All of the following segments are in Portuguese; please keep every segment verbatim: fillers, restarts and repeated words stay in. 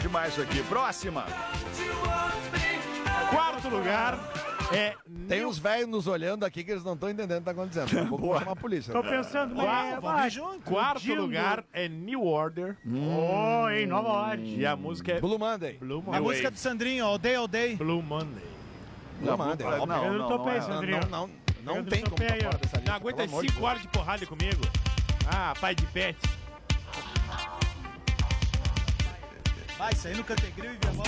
demais isso aqui. Próxima. Quarto lugar é... Tem uns velhos nos olhando aqui que eles não estão entendendo o que tá acontecendo. Vou Boa. chamar a polícia. Tô pensando, Qua- é, vamos vai, junto. Quarto curtindo. lugar é New Order. Oi, Nova Ordem. E a música é Blue Monday. Blue A Monday. música do Sandrinho, All Day, All Day. Blue Monday. Blue Monday. Não, Não, não, Eu não, não tô não é. pensando. não, Adriano. não, não, não Pegando tem no como teu tá pé aí, fora ó. dessa lista. Não aguenta pelo amor de cinco Deus. horas de porrada comigo. Ah, pai de pet. Vai, isso aí no Cantegril e Viamão.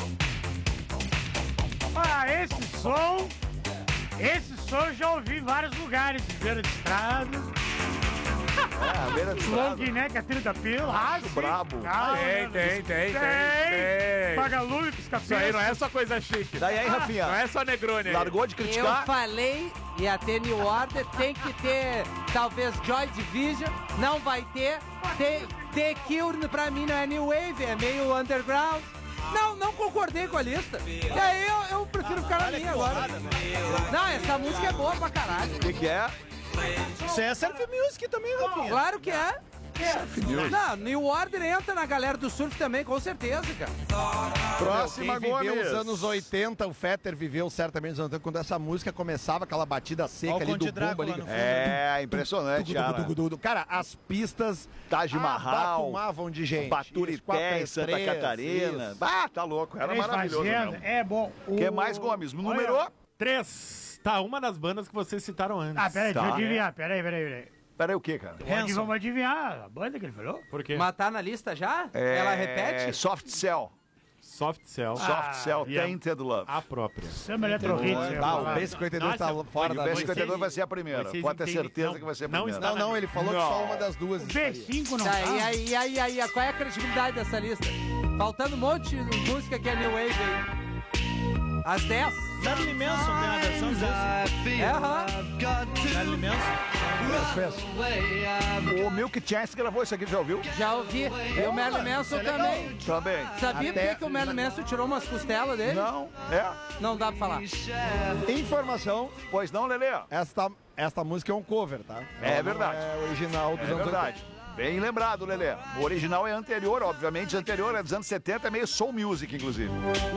Ah, esse som... Esse som eu já ouvi em vários lugares. Beira de estrada. É, beira de Long estrada. neck, a trinta pila. Ah, sim. brabo. Ah, Tem, mano. tem, tem, tem, tem. Paga luz e pisca Isso aí não é só coisa chique. Daí aí, Não Rafinha, é só Negroni aí. largou de Eu criticar? falei, ia ter New Order, tem que ter, talvez, Joy Division, não vai ter. The, The Cure, pra mim, não é New Wave, é meio underground. Não, não concordei com a lista. E aí eu, eu prefiro ficar na minha agora. Não, essa música é boa pra caralho. O que, que é? Isso aí é Surf Music também, Rafinha. Claro que é. Não, New Order entra na galera do surf também, com certeza, cara. Próxima, Quem viveu Gomes. os anos oitenta, o Fetter viveu certamente os anos oitenta, quando essa música começava, aquela batida seca Olha o ali Conde do bumbo Drácula ali. no fundo. É, impressionante, cara. Tugu, tugu, tugu, tugu. Cara, as pistas Taj Mahal, abatumavam de gente. Baturité, Santa Catarina. Ah, tá louco. Era Três maravilhoso. fazendas, mesmo. é bom. O que mais, Gomes? Numerou? Três. Tá, uma das bandas que vocês citaram antes. Ah, peraí, Tá. deixa eu adivinhar. Peraí, peraí, peraí. Peraí, o que, cara? Aqui vamos adivinhar a banda que ele falou? Por quê? Mas tá na lista já? Ela repete? Soft Cell. Soft Cell. Soft Cell, e a- Tainted Love. A própria. Samba Eletro Hits. eu ia Ah, o falar. B cinquenta e dois tá Nossa, fora O da B lista. cinquenta e dois vai ser a primeira. Vocês Pode ter entendem- certeza não, que vai ser a não primeira. está Não, não, ele falou que só uma das duas. O B cinco não Tá, tá. e aí, e aí, e aí, qual é a credibilidade dessa lista? Faltando um monte de música que é New Wave aí. As dez? Marilyn Manson tem uma versão disso. É, aham. Marilyn Manson. O Milk Chance gravou isso aqui, já ouviu? Já ouvi. E o Marilyn Manson também. Também. Sabia por Até- que que o Marilyn Manson tirou umas costelas dele? Não, é. Não dá pra falar. Informação, Pois não, Lelê? esta, esta música é um cover, tá? É Ela não verdade. É original dos É anos verdade. Bem lembrado, Lelê. O original é anterior, obviamente, anterior é dos anos setenta, é meio soul music, inclusive.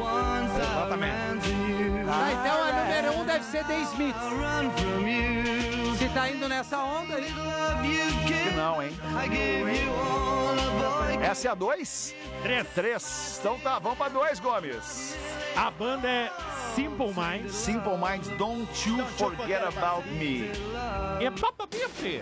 Ah, então a número um deve ser The Smiths. Se tá indo nessa onda aí. Que não, hein? Essa é a dois? Três. Três. Então tá, vamos pra dois, Gomes. A banda é Simple Minds. Simple Minds, Don't You Forget About Me. E é Papa Biff.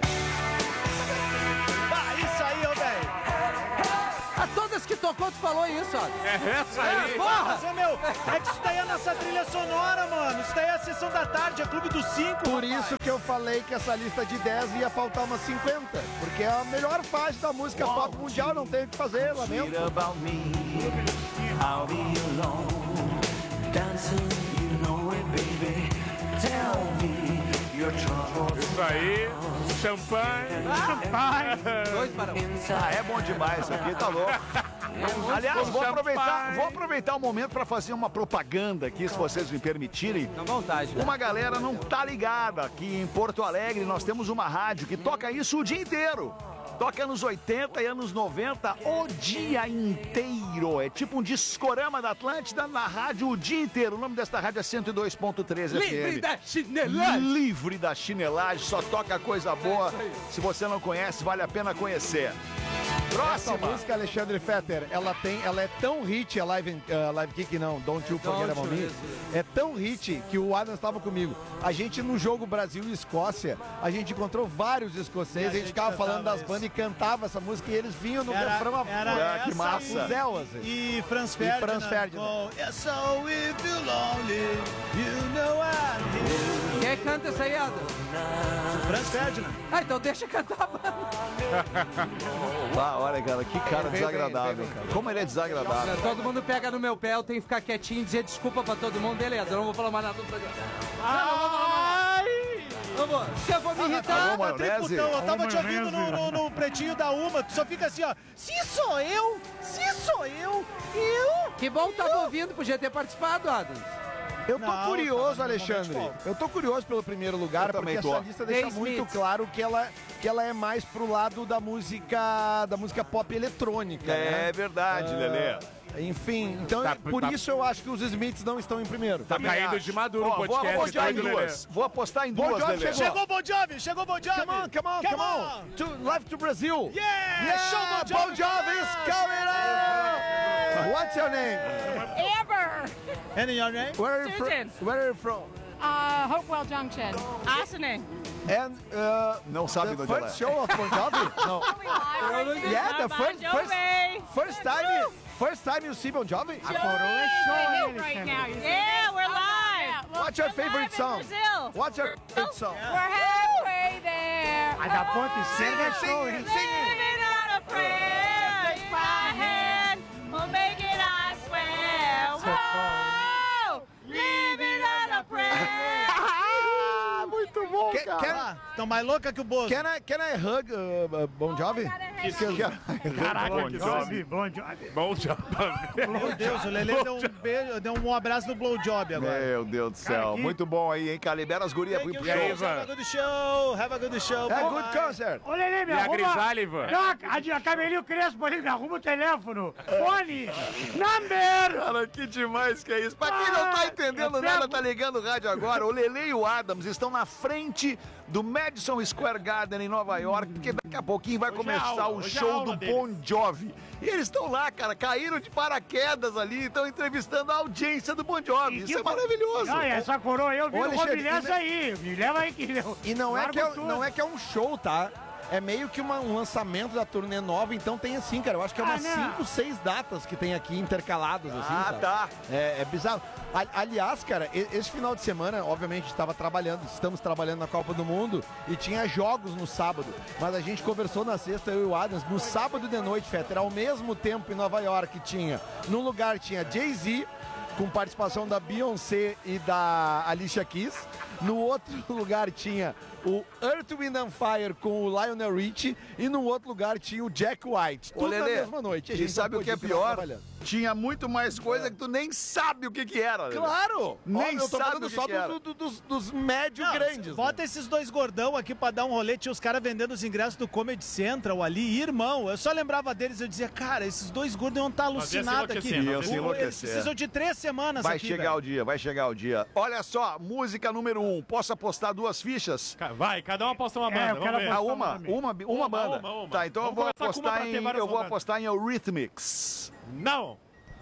Ah, isso aí, ô, velho. A todas que tocou, tu falou isso, ó. É essa É, aí. porra! Mas, ô, meu, é que isso daí é a nossa trilha sonora, mano. Isso daí é a sessão da tarde, é Clube dos Cinco. Por isso que eu falei que essa lista de dez ia faltar umas cinquenta. Porque é a melhor fase da música pop mundial, não tem o que fazer, lamento. About me. I'll be alone, dancing, you know it, baby. Tell me your troubles. Isso aí. Champanhe. Dois para um. Ah, é bom demais isso aqui, tá louco. Aliás, vou aproveitar, vou aproveitar o momento para fazer uma propaganda aqui, se vocês me permitirem. À vontade, né? Uma galera não tá ligada aqui em Porto Alegre, nós temos uma rádio que toca isso o dia inteiro. Toca anos oitenta e anos noventa o dia inteiro. É tipo um discorama da Atlântida na rádio o dia inteiro. O nome desta rádio é cento e dois ponto três F M. Livre da chinelagem. Livre da chinelagem, só toca coisa boa. Se você não conhece, vale a pena conhecer. Essa Próxima. música, Alexandre Fetter, ela tem, ela é tão hit, a Live, uh, live Kick não, Don't You Forget Don't About You, Me, isso. é tão hit que o Adams estava comigo. A gente no jogo Brasil e Escócia, a gente encontrou vários escoceses, a gente ficava cantava falando das isso. bandas e cantava essa música e eles vinham no Era, refrão a era Ah, que essa massa. os Elwas. E Franz E Ferdinand. Franz Ferdinand. com Yes, so if you're lonely, you know I'm here. Quem canta isso aí, Adam? Franz Ferdinand. Ah, então deixa cantar a banda. Ah, olha, cara, que cara Vem, vem, desagradável, vem, vem. cara. Como ele é desagradável. Todo mundo pega no meu pé, eu tenho que ficar quietinho e dizer desculpa pra todo mundo. Beleza, eu não vou falar mais nada do programa. Ai! Não vou. Se eu vou me irritar... Alô, Tá maionese? triputão, eu tava te ouvindo maionese. no, no, no pretinho da Uma, tu só fica assim, ó. Se sou eu, se sou eu, eu. Que bom que tava ouvindo, podia ter participado, Adam. Eu tô Não, curioso, tava no Alexandre. momento Eu tô curioso pelo primeiro lugar, Eu porque também tô. essa lista deixa The muito Smiths. claro que ela, que ela é mais pro lado da música da música pop eletrônica, né? É verdade, Ah, Lelê. Enfim, então Tá, por tá. isso eu acho que os Smiths não estão em primeiro. Tá caindo de maduro o Ó, vou podcast. apostar em do Lelê. duas. Vou apostar em Bon duas, Jovi Lelê. chegou. Chegou o Bon Jovi, chegou o Bon Jovi. Come on, come on, come on. To live to Brazil. Yeah, Yeah, show Bon Jovi. Bon Jovi is coming up. What's your name? Amber. And your name? Where are you from? Susan. Where are you from? Uh, Hopewell Junction. Asaning. And uh, Não sabe the de onde ela é. first show of Bon Jovi? No. Yeah, the first first first time first time you see Bon Jovi? A coroa é show, né, Right Alexandre? now. Yeah, we're live. What's your We're favorite live in song? Brazil. What's your favorite song? We're halfway there. A da Ponte Serra é show, hein? Living on a prayer. Take my hand. We'll make it, I swear. Whoa. Living on a prayer. Muito bom, Can, can, Ah, tão mais louca que o Bozo. can I can I hug uh, uh, Bon Jovi? Caraca, Bon que Jovi, Bon Jovi. Bom job. Meu Deus, o Lelê deu um beijo, deu um abraço no blowjob agora. Meu Deus do céu. Cara, que- Muito bom aí, hein, cara? Libera as gurias pro Thank pro you, show. guys. Have a good show. Have a good show. É Bye good bye. concert. Ô, Lelê, me E a arruma... grisalha, Ivan? Não, a, a cabelinho crespo ali, me arruma o telefone. Fone. Number. Cara, que demais que é isso. Pra quem não tá entendendo eu nada, pego- tá ligando o rádio agora. O Lele e o Adams estão na frente do Madison Square Garden em Nova York, porque daqui a pouquinho vai Hoje é começar aula, o hoje é show aula do deles. Bon Jovi. E eles estão lá, cara, caíram de paraquedas ali, estão entrevistando a audiência do Bon Jovi. Isso é maravilhoso. Não, e essa coroa eu vi Ô, no Alexandre, Robilhas e- aí. Me leva aí que eu... E não é largo que é, tudo. não é que é um show, tá? É meio que uma- um lançamento da turnê nova, então tem assim, cara. Eu acho que é Ah, umas não. cinco, seis datas que tem aqui intercaladas, assim. Ah, sabe? tá. É, é bizarro. A- Aliás, cara, e- esse final de semana, obviamente, estava trabalhando, estamos trabalhando na Copa do Mundo e tinha jogos no sábado. Mas a gente conversou na sexta, eu e o Adams, no sábado de noite, Fetter, ao mesmo tempo em Nova York tinha, num lugar tinha Jay-Z, com participação da Beyoncé e da Alicia Keys. No outro lugar tinha o Earth, Wind and Fire com o Lionel Richie. E no outro lugar tinha o Jack White. Ô, Tudo na Lelê, mesma noite. A e gente sabe não o que é pôde ficar pior? trabalhando. Tinha muito mais coisa que tu nem sabe o que que era. Lelê. Claro! Nem Ó, eu tô sabe falando o que só que era. do- do- dos, dos médio Não, grandes. Bota né? esses dois gordão aqui pra dar um rolê. Tinha os caras vendendo os ingressos do Comedy Central ali. Irmão, eu só lembrava deles. Eu dizia, cara, esses dois gordos iam estar Nós ia se alucinados aqui. enlouquecer, nós ia se O- enlouquecer. Eles precisam de três semanas Vai aqui, chegar velho. o dia, vai chegar o dia. Olha só, música número um. Posso apostar duas fichas? Ca- Vai, cada um aposta uma É, banda, eu vamos quero ver. Ah, apostar uma, também. uma, uma, Uma, banda. uma, uma. Tá, então eu Vamos vou começar com uma apostar pra ter em várias eu vou rodadas. apostar em Eurythmics. Não.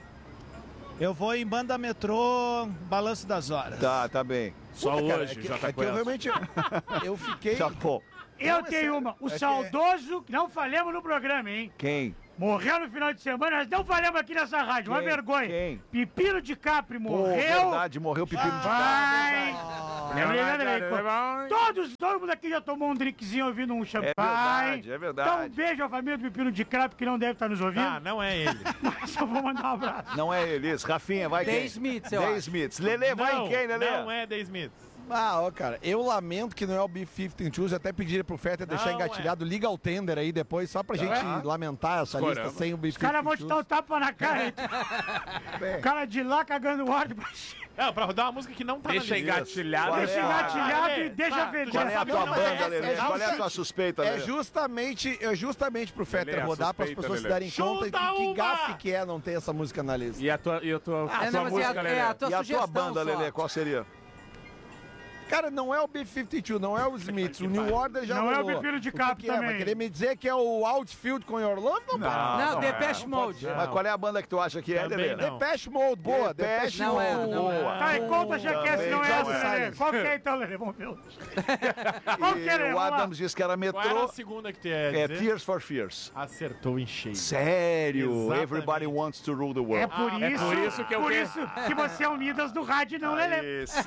Eu vou em Banda Metrô, Balanço das Horas. Tá, tá bem. Só Puta, cara, hoje, é que, Jota é que eu Quest. realmente. Eu fiquei. Tá bom. Eu Não, é tenho sério. uma. O É que- saudoso, que não falemos no programa, hein? Quem? Morreu no final de semana, nós não falamos aqui nessa rádio. Uma Quem? vergonha. Quem? Pepino de Capri Pô, morreu. verdade, morreu o pepino de carne. Vai. Lembrei, lembrei. Vai. Todos, todo mundo aqui já tomou um drinkzinho ouvindo um champanhe. verdade, é verdade. Então, um beijo à família do Pepino de Capri, que não deve estar nos ouvindo. Ah, não é ele. Mas eu vou mandar um abraço. Não é ele, esse. Rafinha, vai The quem? Smiths, eu The acho. Smiths. Lelê, vai não, em quem, Lelê? Não é The Smiths. Ah, ó, cara, eu lamento que não é o B quinze Choose. Até pediria pro Fetter deixar Não engatilhado. Liga ao tender aí depois, só pra gente lamentar essa Escorama. lista sem o B Os caras vão quinze te dar um Choose. tapa na cara. hein? O cara de lá cagando o ar de É, pra rodar uma música que não tá Deixa na lista. engatilhado. Qual é Deixa a- engatilhado é, e deixa tá, feder. Qual é a tua Não, mas banda, é- Lelê? é Qual é a justi- tua suspeita, É Lelê? justamente, é justamente pro Fetter Lelê, a rodar, para as suspeita, pessoas se Lelê. darem conta Chuta que, que uma! gafe que é não ter essa música na lista. E a tua, e a tua, a É, tua não, mas é música, a, Lelê? é a tua E a tua sugestão banda, só. Lelê, qual seria? Cara, não é o B cinquenta e dois, não é o Smiths. O New Order já Não é o rolou. Pepino de O que Capri que é? Vai também. querer me dizer que é o Outfield com Your Love? Não, não. Não, não Depeche Mode. Mas qual é a banda que tu acha que é, Também Lelê? não. Depeche Mode, boa. Depeche Depeche Não Mode. é, não é. Boa. Tá, e conta já que essa não é Também, essa, John né? Silence. Qual que é então, Lelê? Vamos ver. Qual que é, E Lelê? o Vamos lá. Adams disse que era Qual era metrô. a segunda que tu ia É dizer? Tears for Fears. Acertou em cheio. Sério? Exatamente. Everybody wants to rule the É world. por Ah, é isso, por isso que eu por quero- isso que você é o Midas do rádio, não, Lelê. Esse.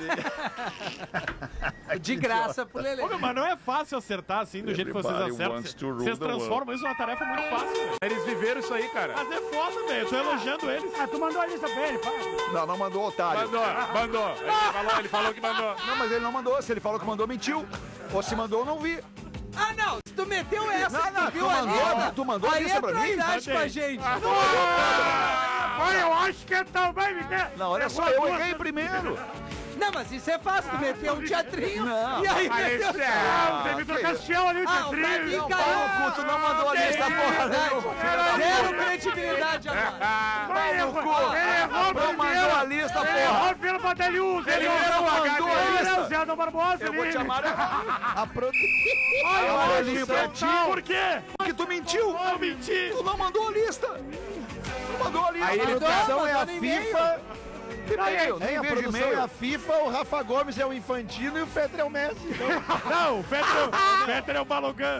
De graça pro Lelê. Ô, meu, mas não é fácil acertar assim, do jeito que vocês Everybody acertam. wants to rule Vocês the transformam isso numa tarefa muito fácil, velho. Eles viveram isso aí, cara. Mas é foda, velho. Eu tô elogiando eles. Ah, tu mandou a lista pra ele, para. Não, não mandou, otário. Mandou, mandou. Ele falou, ele falou que mandou. Não, mas ele não mandou. Se ele falou que mandou, mentiu. Ou se mandou, eu não vi. Ah, não, se tu meteu essa, Não, não, tu viu tu a mandou, lista? tu mandou a aí lista é pra mim? trairagem com a Mandei. gente. Olha, eu acho que é também, me der. Não, olha só, eu errei primeiro. Não, mas isso é fácil, tu meteu um teatrinho Não. e aí meteu... Ah, teve que trocação ali, o Ah, o teatrinho. Braguinha Não, caiu. pau no cu, tu não mandou a lista, porra. Credibilidade. nenhuma, filho da Zero credibilidade agora. Vai, eu cu! Ele errou Não mandou primeiro. a lista, Ele porra! errou pelo Batalhus. Ele não mandou a Ele é o lista! Zé do Barbosa. Eu vou te amar. A produção. Olha, Amarelinho pra produção. ti. Por quê? Porque tu mentiu! Eu menti. Tu não mandou a lista! Tu mandou a lista! A produção é a FIFA. E-mail, nem Hein, a vejo produção é e-mail. a FIFA, o Rafa Gomes é o Infantino e o Petra é o Messi. Não, o Peter, o Peter é o Balogan.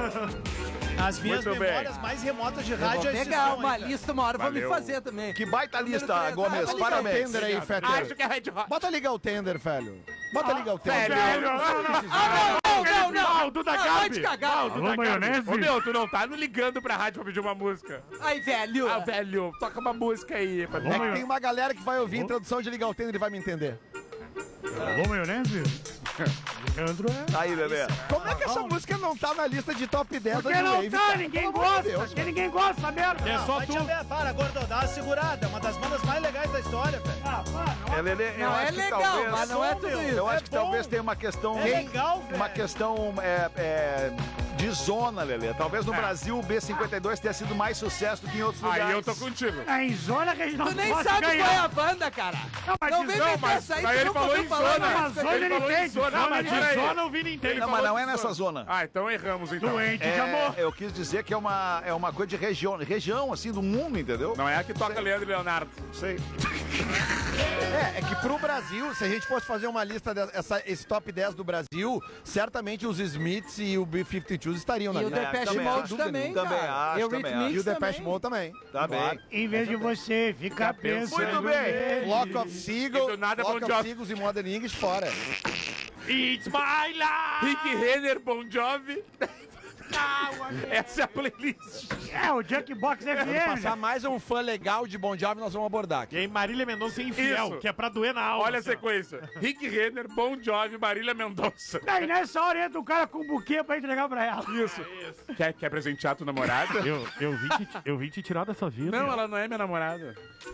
As minhas Muito bem. memórias mais remotas de Eu vou rádio é esse pegar som uma aí, cara. lista uma hora, vou me Valeu. fazer também. Que baita lista, três, Gomes, bota parabéns. o tender aí, Acho Fetter. que é Red Hot. Bota ligar o tender, velho. Bota ligar o tender. Velho. Não, não, não. Ah, não, não, não, Ah, não. o Duda Ah, Gabi. vai te cagar. Ah, o Duda Alô, Gabi. maionese? Ô, meu, tu não tá ligando pra rádio pra pedir uma música. Ai, velho. Ah, velho, toca uma música aí. Pra... É que tem uma galera que vai ouvir a introdução de ligar o tender e vai me entender. Alô, maionese? Leandro é... Aí, Lelê. Como é que essa música não tá na lista de top dez Porque da New não Wave? tá, cara? ninguém Pelo amor de gosta. Deus, Porque ninguém gosta dessa merda. É só Vai tu. te ver, para, gordo, dá uma segurada. É uma das bandas mais legais da história, velho. Ah, para. É, Lelê, eu Não, acho é que legal, talvez... mas não é tudo isso. Eu acho É que bom. talvez tenha uma questão... É legal, velho. Uma questão é, é, de zona, Lelê. Talvez no Brasil o B cinquenta e dois tenha sido mais sucesso do que em outros lugares. Aí eu tô contigo. É em zona que a gente não Tu nem pode sabe ganhar. qual é a banda, cara. Não, mas Não diz- vem não, meter mas- essa aí, mas tu ele nunca falou ouviu em falar zona. na Mas música. zona Ele ele falou em entende. zona, Zona mas ele peraí. Só não vi Nintendo. Não, mas não é nessa zona. Ah, então erramos, então. Doente de É, amor. eu quis dizer que é uma, é uma coisa de região, região, assim, do mundo, entendeu? Não é a que toca Leandro e Leonardo. sei. É, é que pro Brasil, se a gente fosse fazer uma lista dessa, esse top dez do Brasil, certamente os Smiths e o B cinquenta e dois estariam na E o lista. Depeche também Mode acho. também, Também cara. acho, E o também Rhythmix E o Depeche também. Mode também. Tá bem. Em vez de você ficar pensando... Muito bem. Flock of Seagulls, E do nada Flock Bon of Jovi. Seagulls e Modern English fora. It's my life. Rick Renner, Bon Jovi. Essa é a playlist. É, o Junkbox F Quando M. passar mais um fã legal de Bon Jovi, nós vamos abordar aqui. E aí, Marília Mendonça infiel, Isso. que é pra doer na alma. Olha a assim, ó. sequência. Rick Renner, Bon Jovi, Marília Mendonça. Aí nessa hora entra o cara com um buquê pra entregar pra ela. Isso. Quer, quer presentear tua namorada? Eu, eu, vim te, eu vim te tirar dessa vida. Não, ela não é minha namorada.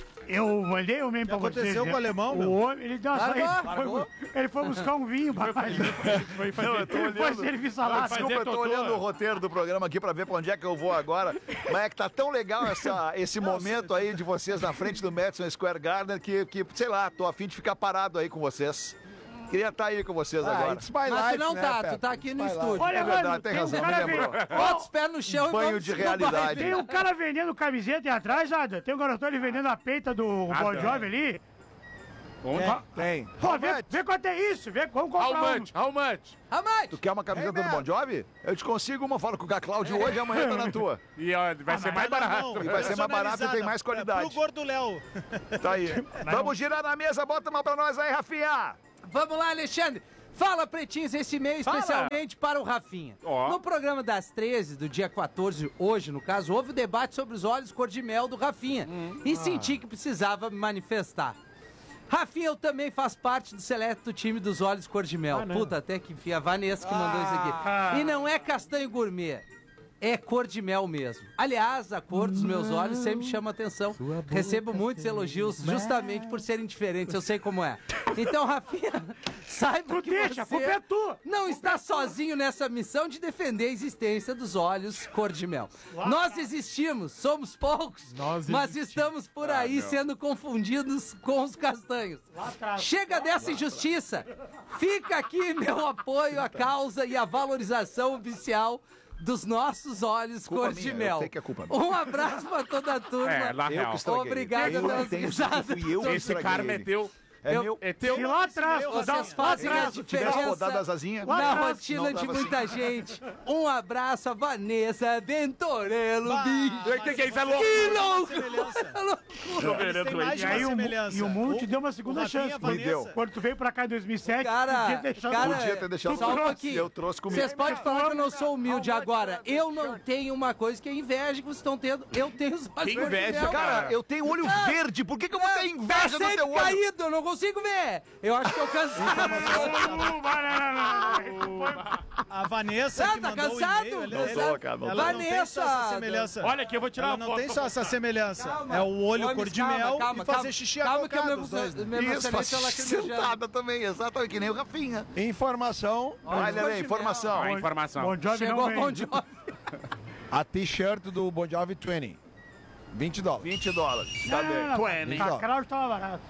Eu mandei o meme pra vocês. aconteceu né? com o alemão, O meu? homem, ele deu uma Largou, saída. largou. Foi, ele foi buscar um vinho, papai. Foi fazer, Não, eu tô Ele foi olhando. servir salada. Vai Desculpa, eu tô totô. olhando o roteiro do programa aqui pra ver pra onde é que eu vou agora. Mas é que tá tão legal essa, esse momento aí de vocês na frente do Madison Square Garden que, que, sei lá, tô a fim de ficar parado aí com vocês. Queria estar aí com vocês Ah, agora. it's my Mas tu life, não né, tá, Pepe? tu tá aqui no It's my estúdio. life. Olha, É verdade, mano, tem tem um razão, cara me lembrou. vendo- Bota os pés no chão Banho e vamos de no realidade. baile. Tem um cara vendendo camiseta aí atrás, Ada. Tem um garoto ali vendendo a peita do Bon Jovi ali. Onde? Tem. Pô, vê, vê quanto é isso. Vê, vamos How comprar um. much? How much? Ah, mas... Tu quer uma camiseta do Bon Jovi? Eu te consigo uma, falo com o Cláudio hoje e amanhã tá na tua. E ó, vai ser mais barato. E vai ser mais barato e tem mais É qualidade. pro gordo Léo. Tá aí. Vamos girar na mesa, bota uma pra nós aí, Rafinha. Vamos lá, Alexandre. Fala, pretinhos, esse e-mail especialmente para o Rafinha. Ó. No programa das treze, do dia quatorze, hoje no caso, houve o debate sobre os olhos cor de mel do Rafinha. E senti que precisava me manifestar. Rafinha, eu também faço parte do seleto time dos olhos cor de mel. Puta, até que enfim, a Vanessa que mandou isso aqui. E não é castanho gourmet. É cor de mel mesmo. Aliás, a cor dos meus olhos sempre chama atenção. Recebo muitos elogios justamente por serem diferentes. Eu sei como é. Então, Rafinha, saiba Tu que deixa, a você culpa é tua. não está sozinho nessa missão de defender a existência dos olhos cor de mel. Nós existimos, somos poucos, Nós mas existimos. estamos por aí sendo confundidos com os castanhos. Chega dessa injustiça. Fica aqui meu apoio à causa e à valorização oficial dos nossos olhos Culpa cor de minha, eu mel. sei que é culpa minha. Um abraço pra toda a turma. É, na Eu real. que estraguei. Obrigado eu pelas tenho, risadas. fui eu que Esse estraguei karma é ele. teu. É Eu- meu. É teu. Se lá atrás, tu dá- Vocês fazem a Se tivesse rodado as diferença asinhas. Lá na atrás, rotina não de dava muita gente. Um abraço a Vanessa Ventorello, bicho. O que, que é isso? É louco? Que Semelhança. loucura! Eles têm mais E de uma aí o, mu- semelhança. e o mundo te O- deu uma o segunda Rafinha, chance. a Vanessa. deu. Quando tu veio pra cá em dois mil e sete, Cara, podia deixar cara, Podia ter deixado só um comigo. pouquinho. Eu trouxe comigo. Vocês podem falar que eu não sou humilde agora. Eu não tenho uma coisa que é inveja que vocês estão tendo. Eu tenho os olhos Que cor de inveja, mel. Cara, eu tenho olho Ah. verde. Por que, que eu vou ter Tá inveja do sempre teu olho? caído, eu não consigo ver. Eu acho que eu cansado. A Vanessa Ah, que tá mandou cansado? o e-mail, Não ela, tô, cara, não ela tô. não tem só essa Vanessa, semelhança. Olha aqui, eu vou tirar Ela uma não foto. tem só essa semelhança. Calma. É o olho Gomes, cor de calma, mel calma, e fazer calma. xixi Calma que eu acocado, me os dois, né? me Isso, emocionei faz pela lacrimejando. sentada também, exatamente, que nem o Rafinha. Informação, Vai, cor Lelê, de informação. A informação. Bon Jovi Chegou não a vem. Bon Jovi. a t-shirt do Bon Jovi vinte. vinte dólares. vinte dólares. Tá Não, bem. não, não, vinte. não. Cacau tava barato.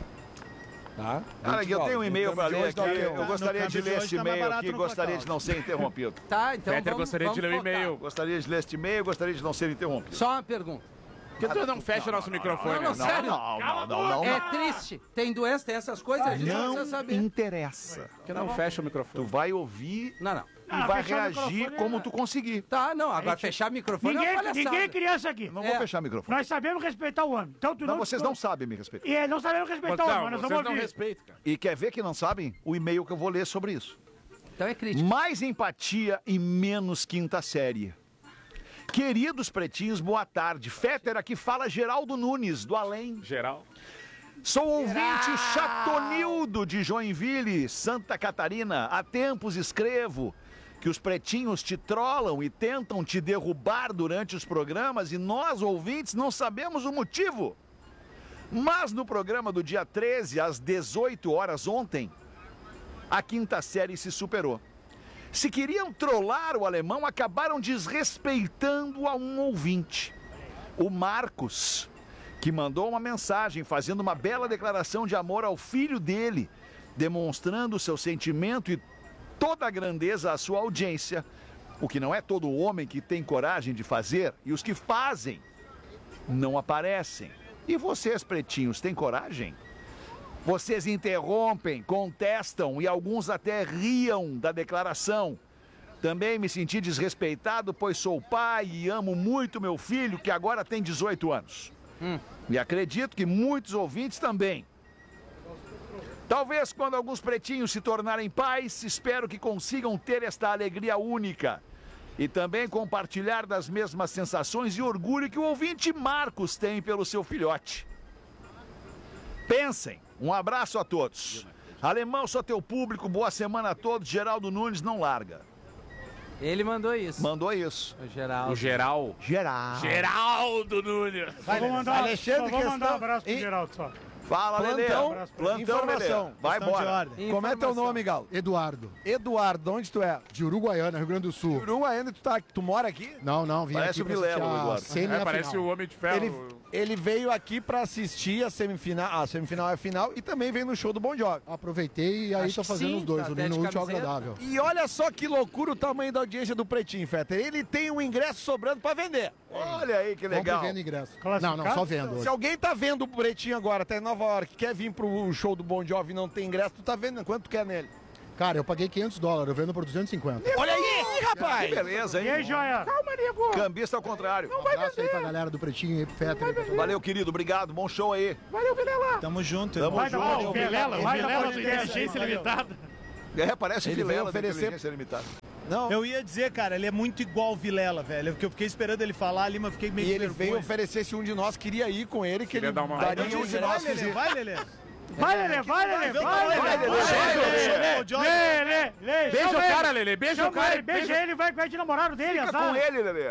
Tá? Cara, vinte eu tenho um dólares. e-mail No pra câmbio de ler hoje aqui. dá o quê? Eu No gostaria de câmbio de ler hoje esse tá mais e-mail barato aqui. no Gostaria Cacau. de não ser interrompido. Tá, então Fetter vamos, gostaria de vamos ler o focar. e-mail. Gostaria de ler este e-mail. Gostaria de não ser interrompido. Só uma pergunta. Por que tu não fecha nosso microfone? Não, não, né? sério. Não, não, não, não. É triste. Tem doença, tem essas coisas, a gente não precisa Não saber. interessa. Por que não fecha o microfone? Tu vai ouvir Não, não. e Ah, vai fechar o reagir microfone como é- tu conseguir. Tá, não, agora fechar o microfone é uma Ninguém, palhaçada. ninguém é criança aqui. Não É. vou fechar o microfone. Nós sabemos respeitar o homem. Então tu Não, não... vocês não sabem me respeitar. E é, não sabemos respeitar o homem, Não, mas nós vocês vamos não ouvir. respeitam, cara. E quer ver que não sabem? O e-mail que eu vou ler sobre isso. Então é crítica. Mais empatia e menos quinta série. Queridos pretinhos, boa tarde. Fetter aqui fala Geraldo Nunes, do Além. Geral. Sou ouvinte chatonildo de Joinville, Santa Catarina. Há tempos escrevo que os pretinhos te trollam e tentam te derrubar durante os programas e nós, ouvintes, não sabemos o motivo. Mas no programa do dia treze, às dezoito horas ontem, a quinta série se superou. Se queriam trollar o alemão, acabaram desrespeitando a um ouvinte, o Marcos, que mandou uma mensagem fazendo uma bela declaração de amor ao filho dele, demonstrando seu sentimento e toda a grandeza à sua audiência, o que não é todo homem que tem coragem de fazer, e os que fazem não aparecem. E vocês, pretinhos, têm coragem? Vocês interrompem, contestam e alguns até riam da declaração. Também me senti desrespeitado, pois sou pai e amo muito meu filho, que agora tem dezoito anos. Hum. E acredito que muitos ouvintes também. Talvez quando alguns pretinhos se tornarem pais, espero que consigam ter esta alegria única. E também compartilhar das mesmas sensações e orgulho que o ouvinte Marcos tem pelo seu filhote. Pensem. Um abraço a todos. Alemão, só teu público, boa semana a todos. Geraldo Nunes não larga. Ele mandou isso. Mandou isso. O geral. O geral. Geral. Geraldo Nunes. Só vou mandar, Alexandre, só vou mandar um questão- abraço pro E- Geraldo só. Fala, Lelê. Plantão, Plantão, informação. Lelê. Vai Questão de embora. ordem. Como é teu nome, Galo? Eduardo, Eduardo, onde tu é? de Uruguaiana, Rio Grande do Sul. Uruguaiana, tu, tá, tu mora aqui? Não, não, vim Parece aqui o pra Vilela, assistir o a Eduardo. semi É, e a parece final. o Homem de Ferro. Ele, ele veio aqui pra assistir a semifinal, a semifinal é a final e também veio no show do Bon Jovi. Aproveitei e aí Acho tô que fazendo sim, os dois, tá unir até o de útil ao camiseta. agradável. E olha só que loucura o tamanho da audiência do Pretinho, Fetter. Ele tem um ingresso sobrando pra vender. Olha aí que Compre e legal. vendo ingresso. Não, Classificado? não, só vendo Se hoje. alguém tá vendo o Pretinho agora, tá em Nova York, quer vir pro show do Bon Jovi e não tem ingresso, tu tá vendo quanto tu quer nele? Cara, eu paguei quinhentos dólares, eu vendo por duzentos e cinquenta. Olha aí, Que rapaz! beleza, E aí, hein? joia? Cambista ao contrário. Um abraço aí pra galera do Pretinho aí, pro Fetter. aí, pra todo Valeu, querido. Obrigado. Bom show aí. Tamo junto, Tamo irmão. junto. Vai dar O bom, Vilela, o vai dar Vilela bom do dessa aí, Inteligência valeu. Limitada. É, parece Ele o veio Vilela da oferecer- Inteligência Limitada. Não, Eu ia dizer, cara, ele é muito igual o Vilela, velho. Porque eu fiquei esperando ele falar ali, mas fiquei meio e ele com veio vergonha. oferecer se um de nós queria ir com ele, que Queria ele dar uma- daria Eu um disse, de vai, nós Lelê, que vai, Lelê. Vai, Lelê, vai, Lelê, Vê o vai, tamanho Lelê. da Lelê, audiência, vai, Lelê. Lelê. Ô, Johnny, Lê, lê, lê. Beija chama o cara, ele. Lelê. Beija o Chama cara. ele, beija ele, vai, vai de namorado dele, Fica azar. com ele, Lelê.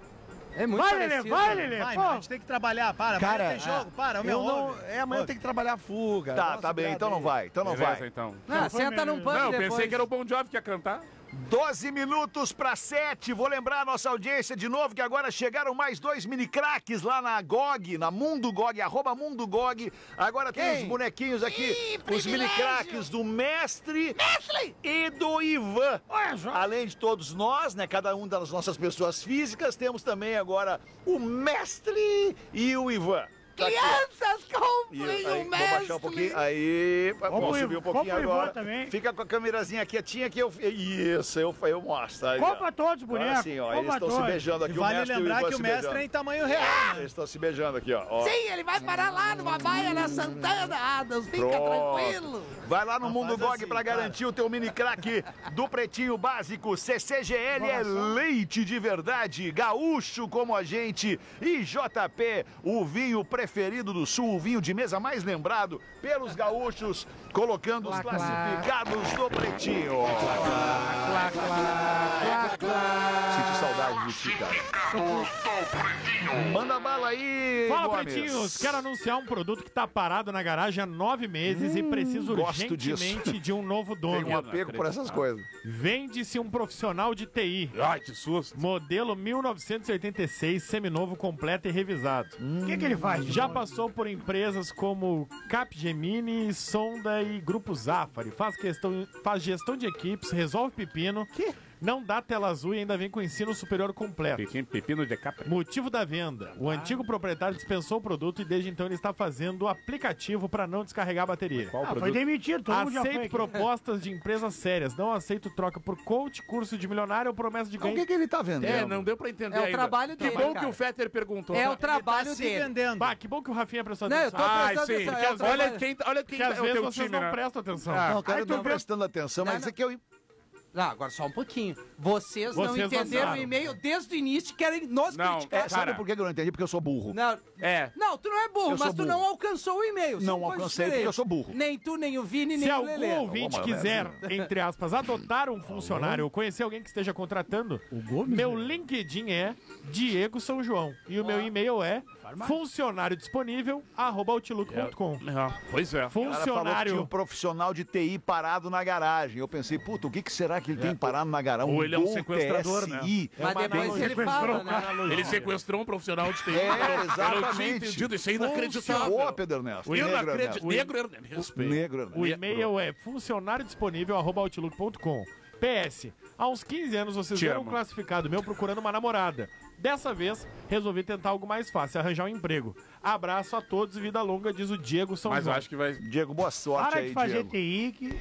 É muito Vai, Lelê, parecido. vai, Lelê. Vai, pô. meu, a gente tem que trabalhar, para. Cara, amanhã tem jogo, para, eu meu, não, ouve. é, amanhã Ouve. tem que trabalhar fuga. Tá, Nossa, tá bem. Então não vai. Então não Beleza, vai. então. Não, senta num pano Não, eu depois. pensei que era o Bon Jovi que ia cantar. doze minutos para sete. Vou lembrar a nossa audiência de novo que agora chegaram mais dois mini craques lá na G O G, na Mundo G O G, arroba Mundo G O G. Agora tem Quem? os bonequinhos aqui, os mini craques do Mestre e do Ivan. Olha só. Além de todos nós, né, cada um das nossas pessoas físicas, temos também agora o Mestre e o Ivan. Tá aqui, ó. Crianças, Isso, comprem aí, o vou baixar um pouquinho. Aí, Compra vamos o subir um Ivan- pouquinho compra o Ivan agora. também. Fica com a câmerazinha quietinha que eu. Isso, eu, eu mostro. Aí, ó. Compra todos, Agora boneco. sim, ó. Compra Eles estão se todos. beijando E aqui. vale o mestre lembrar e o Ivan que o se mestre beijando. é em tamanho real, né? Eles estão se beijando aqui, ó. ó. Sim, ele vai parar lá numa baia na Santana, Adams, fica Pronto. tranquilo. Vai lá no Não Mundo faz G O G assim, pra para. garantir o teu mini craque do Pretinho Básico. C C G L é leite de verdade, gaúcho como a gente. E J P, o vinho preferido preferido do Sul, o vinho de mesa mais lembrado pelos gaúchos, colocando os classificados do Pretinho. Clá, clá, clá, clá. Senti saudade de ti, cara. Manda bala aí, Fala, Gomes. Pretinhos. Quero anunciar um produto que tá parado na garagem há nove meses hum, e preciso gosto disso. urgentemente de um novo dono. Tem um apego por essas coisas. Vende-se um profissional de T I. Ai, que susto. Modelo mil novecentos e oitenta e seis, seminovo, completo e revisado. O hum. que, que ele faz? Já passou por empresas como Capgemini, Sonda e Grupo Zafari. Faz, questão, faz gestão de equipes, resolve pepino. Que? Não dá tela azul e ainda vem com ensino superior completo. Pepino de capa. Motivo da venda. O ah. antigo proprietário dispensou o produto e desde então ele está fazendo o aplicativo para não descarregar a bateria. Qual ah, produto? Foi demitido, todo mundo já foi Aceito propostas de empresas sérias. Não aceito troca por coach, curso de milionário ou promessa de ganho. O que, que ele tá vendendo? É, não deu pra entender É o ainda. trabalho dele, Que bom cara. que o Fetter perguntou. É o trabalho tá se dele. vendendo. Bah, que bom que o Rafinha prestou Não, eu atenção. tô Ah, prestando sim. atenção. Porque É o olha trabalho- quem, olha quem Que às é o vezes teu vocês time, não né? prestam atenção. Ah. Não, cara, Aí eu tu tô vê- prestando atenção, mas Não, isso aqui eu... Não, agora só um pouquinho. Vocês, Vocês não entenderam vazaram. o e-mail desde o início e querem nos Não, criticar. É, sabe Cara. por que eu não entendi? Porque eu sou burro. Não, É. não, tu não é burro, Eu sou mas tu burro. não alcançou o e-mail. Não São coisas alcancei porque diferentes. eu sou burro. Nem tu, nem o Vini, Se nem o algum Lelê. ouvinte Vamos, quiser, Lelê. entre aspas, adotar um funcionário ou conhecer alguém que esteja contratando, meu LinkedIn é Diego São João. E o meu e-mail é funcionário disponível, arroba outlook ponto com. Ah, Pois é. O cara falou que tinha um Funcionário. profissional de T I parado na garagem. Eu pensei, puta, o que, que será que ele tem parado na garagem? Ou ele é um Gol sequestrador, T S I. Mas uma depois analogia. ele fala, né? Ele sequestrou um profissional de T I. É, Eu não tinha exatamente. entendido, isso é inacreditável. Boa, Pedro Ernesto. Eu não Negro acredito. Ernesto. Negro Ernesto. O Respeito. Negro Ernesto. O e-mail é funcionário disponível, arroba outlook ponto com. P S. Há uns quinze anos vocês Te viram um amo. classificado meu procurando uma namorada. Dessa vez, resolvi tentar algo mais fácil, arranjar um emprego. Abraço a todos e vida longa, diz o Diego São Mas João. acho que vai... Diego, boa sorte Para aí, de fazer Diego. T I que...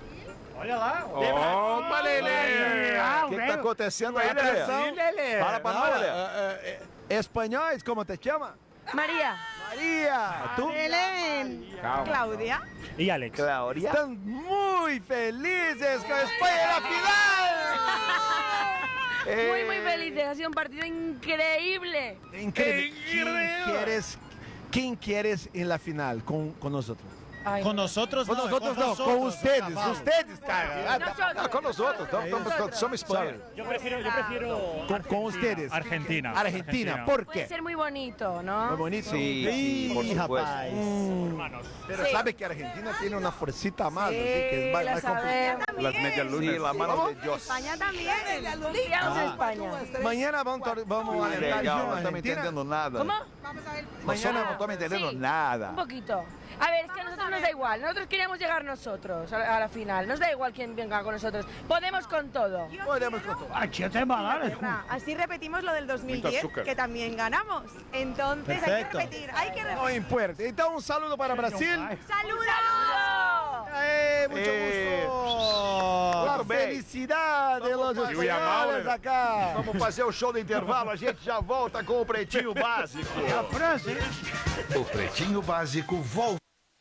Olha lá. Opa, Lelê! Ah, O que, que tá velho. acontecendo aí, Atenção. Lelê? Fala pra nós, Lelê. é, é, espanhóis, como te chama? María. Maria. Tu? Belén. Claudia. E Alex? Cláudia. Estão muito felizes com a Espanha na final. Muy, muy felices. Ha sido un partido increíble. Increíble. ¿Quién quieres, quién quieres en la final con, con nosotros? Ay, Com nós outros Com não, nós é outros contra não, os com outros, ustedes, cavalo. ustedes, cara. nosotros. Ah, com nós outros, tamo- tamo- Nosotros. somos Espanha. Yo prefiero, yo prefiero Con, con ustedes. Argentina. Argentina, ¿por Puede qué? ser muy bonito, ¿no? Muy bonito. Sí, sí, por Ih, supuesto. rapaz. Hermanos. Pero Sí. sabe que Argentina tiene una fuercita más, Sí, así que es más, lo más complicado. sabemos. Las medias lunas. Sí, la mano de Dios. España también. Confiamos en España. Mañana vamos, a- vamos a alentar Legal, junto não a estamos Argentina. entendendo nada. ¿Cómo? Mañana não estamos entendendo Sí, nada. Un poquito. A ver, es que a nosotros nos da igual. Nosotros queríamos llegar nosotros a la, a la final. Nos da igual quién venga con nosotros. Podemos con todo. Podemos con todo. Ah, chete baladas. Así repetimos lo del dos mil Mucho diez, azúcar. que también ganamos. Entonces Perfecto. hay que repetir, hay que No repetir. importa. Então, um saludo para Brasil. ¡Saludos! ¡Eh, mucho Eh, gusto! claro, La bem. felicidad de los E o Yamal, espanhóis né? acá. Vamos fazer o show do intervalo, a gente já volta com o Pretinho Básico. A França, hein? O Pretinho Básico volta.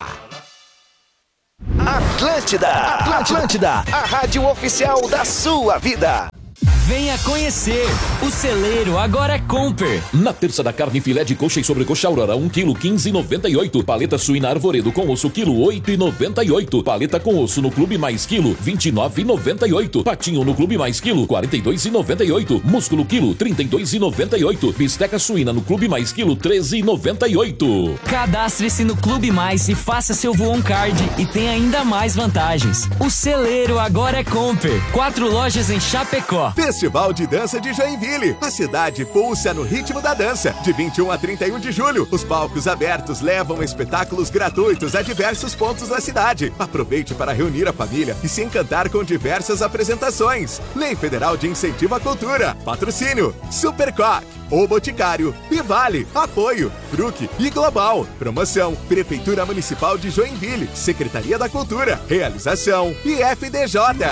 Atlântida, Atlântida, a rádio oficial da sua vida. Venha conhecer. O celeiro agora é Comper. Na terça da carne, filé de coxa e sobrecoxa Aurora, um quilo quinze e noventa e oito. Paleta suína Arvoredo com osso, quilo oito e noventa e oito. Paleta com osso no Clube Mais Quilo, vinte e nove e noventa e oito. Patinho no Clube Mais Quilo, quarenta e dois e noventa e oito. Músculo quilo, trinta e dois e noventa e oito. Bisteca suína no Clube Mais Quilo, treze e noventa e oito. Cadastre-se no Clube Mais e faça seu Voon Card e tem ainda mais vantagens. O celeiro agora é Comper. Quatro lojas em Chapecó. Festival de Dança de Joinville. A cidade pulsa no ritmo da dança. De vinte e um a trinta e um de julho, os palcos abertos levam espetáculos gratuitos a diversos pontos da cidade. Aproveite para reunir a família e se encantar com diversas apresentações. Lei Federal de Incentivo à Cultura. Patrocínio Supercoque, O Boticário e Vale. Apoio Fruc e Global. Promoção Prefeitura Municipal de Joinville. Secretaria da Cultura. Realização I F D J.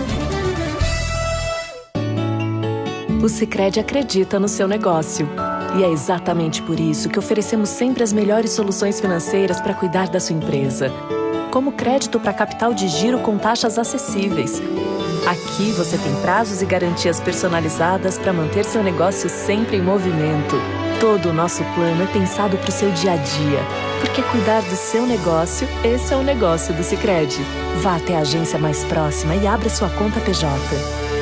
O Sicredi acredita no seu negócio. E é exatamente por isso que oferecemos sempre as melhores soluções financeiras para cuidar da sua empresa. Como crédito para capital de giro com taxas acessíveis. Aqui você tem prazos e garantias personalizadas para manter seu negócio sempre em movimento. Todo o nosso plano é pensado para o seu dia a dia. Porque cuidar do seu negócio, esse é o negócio do Sicredi. Vá até a agência mais próxima e abra sua conta P J.